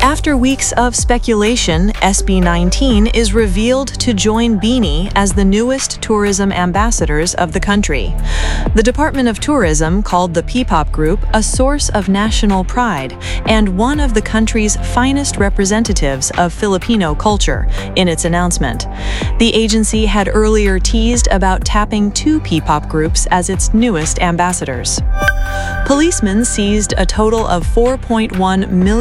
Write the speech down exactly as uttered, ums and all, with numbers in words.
After weeks of speculation, S B nineteen is revealed to join Beanie as the newest tourism ambassadors of the country. The Department of Tourism called the P-pop group a source of national pride and one of the country's finest representatives of Filipino culture in its announcement. The agency had earlier teased about tapping two P-pop groups as its newest ambassadors. Policemen seized a total of four point one million